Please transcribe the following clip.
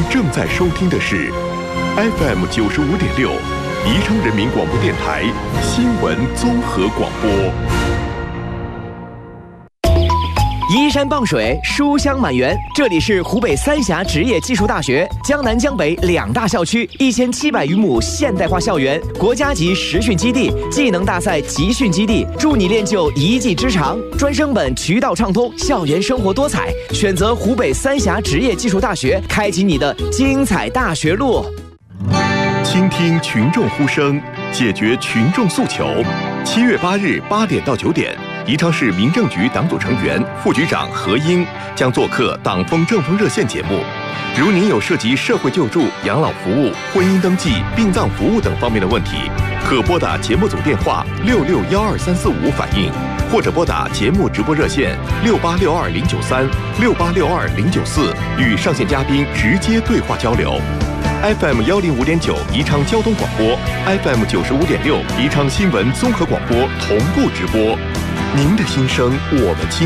正在收听的是 FM 95.6宜昌人民广播电台新闻综合广播。 依山傍水，书香满园。这里是湖北三峡职业技术大学，江南江北2大校区，1700余亩现代化校园，国家级实训基地，技能大赛集训基地，助你练就一技之长。专升本渠道畅通，校园生活多彩。选择湖北三峡职业技术大学，开启你的精彩大学路。 倾听群众呼声，解决群众诉求。7月8日8点到9点。宜昌市民政局党组成员、副局长何英将做客党风政风热线节目。如您有涉及社会救助、养老服务、婚姻登记、殡葬服务等方面的问题，可拨打节目组电话6612-345反映，或者拨打节目直播热线6862-093、6862-094与上线嘉宾直接对话交流。FM 105.9宜昌交通广播， FM 95.6宜昌新闻综合广播同步直播。您的心声我们倾